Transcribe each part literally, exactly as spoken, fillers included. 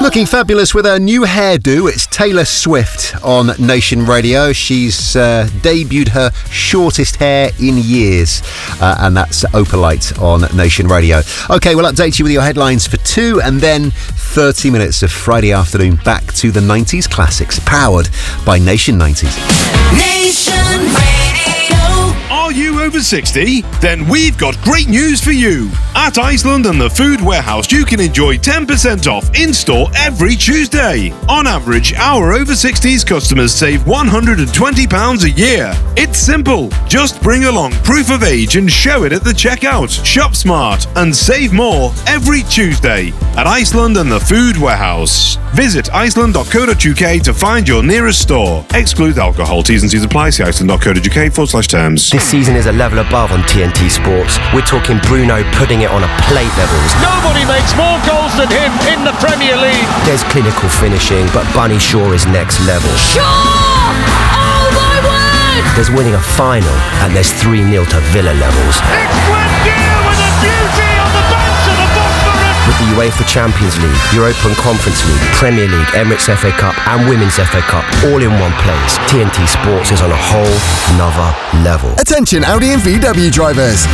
Looking fabulous with her new hairdo. It's Taylor Swift on Nation Radio. She's uh, debuted her shortest hair in years, uh, and that's Opalite on Nation Radio. OK, we'll update you with your headlines for two, and then thirty minutes of Friday afternoon back to the nineties classics, powered by Nation nineties. Nation Radio. Are you over sixty? Then we've got great news for you. At Iceland and the Food Warehouse, you can enjoy ten percent off in-store every Tuesday. On average, our over sixties customers save one hundred twenty pounds a year. It's simple. Just bring along proof of age and show it at the checkout. Shop smart and save more every Tuesday at Iceland and the Food Warehouse. Visit iceland dot co dot uk to find your nearest store. Exclude alcohol. T's and C's apply. See iceland dot co dot uk forward slash terms. This season is a level above on T N T Sports. We're talking Bruno putting it on a plate levels. Nobody makes more goals than him in the Premier League. There's clinical finishing, but Bunny Shaw is next level. Shaw! Oh my word! There's winning a final, and there's three nil to Villa levels. It's Buendia with a beauty on the banks of the Bosphorus. With the UEFA Champions League, Europa and Conference League, Premier League, Emirates F A Cup and Women's F A Cup all in one place, T N T Sports is on a whole nother level. Attention Audi and V W drivers.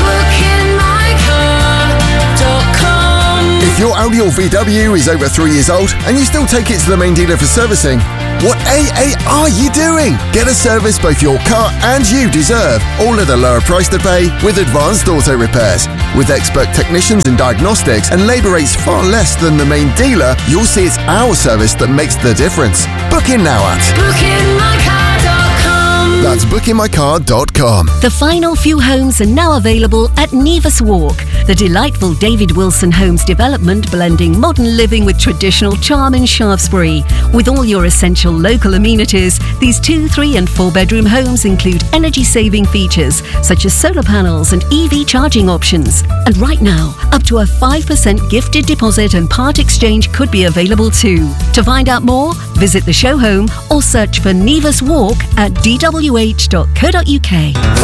If your Audi or V W is over three years old and you still take it to the main dealer for servicing, what A A are you doing? Get a service both your car and you deserve, all at a lower price to pay with Advanced Auto Repairs. With expert technicians and diagnostics and labour rates far less than the main dealer, you'll see it's our service that makes the difference. Book in now at booking my car dot com. That's booking my car dot com. The final few homes are now available at Nevis Walk, the delightful David Wilson Homes development blending modern living with traditional charm in Shaftesbury. With all your essential local amenities, these two, three and four bedroom homes include energy-saving features such as solar panels and E V charging options. And right now, up to a five percent gifted deposit and part exchange could be available too. To find out more, visit the show home or search for Nevis Walk at d w h dot co dot uk.